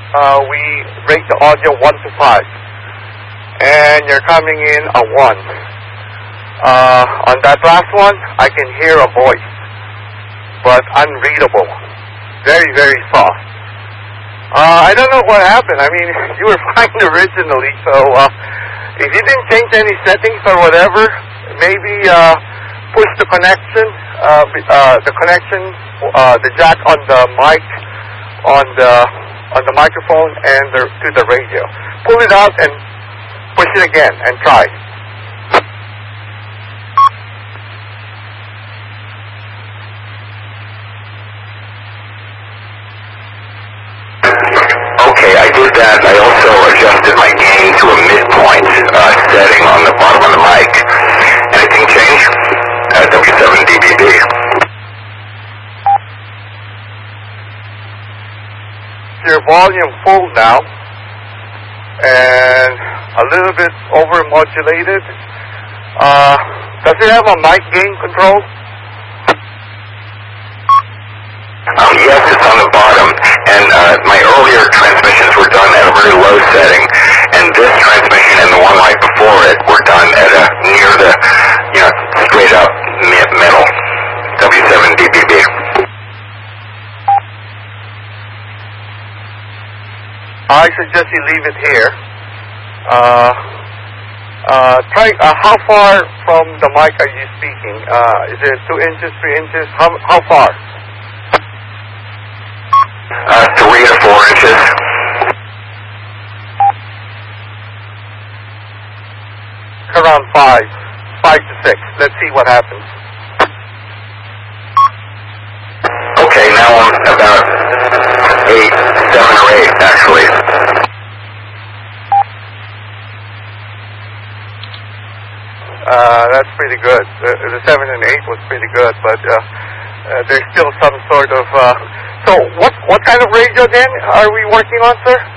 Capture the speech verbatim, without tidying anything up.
uh, we rate the audio one to five. And you're coming in a one. Uh, on that last one, I can hear a voice, but unreadable. Very, very soft. Uh, I don't know what happened. I mean, you were fine originally, so uh, if you didn't change any settings or whatever, maybe uh, push the connection, uh, uh, the connection, uh, the jack on the mic, on the on the microphone and the, to the radio. Pull it out and push it again and try. Okay, I did that. I also adjusted my gain to a midpoint uh, setting on the bottom of the mic. Anything change? Uh, W seven D B B. Your volume full now, and a little bit over modulated. Uh, does it have a mic gain control? Um, yes, it's on the bottom, and uh, my earlier transmissions were done at a very low setting, and this transmission and the one right before it were done at a near the, you know, straight up mid middle, W seven D B B. I suggest you leave it here. Uh, uh, try. Uh, how far from the mic are you speaking? Uh, is it two inches, three inches? How how far? Uh, three to four inches. Around five, five to six. Let's see what happens. Okay, now I'm about eight, seven or eight, actually. Uh, that's pretty good. The, the seven and eight was pretty good, but uh, uh, there's still some sort of. Uh, so, what what kind of radio then are we working on, sir?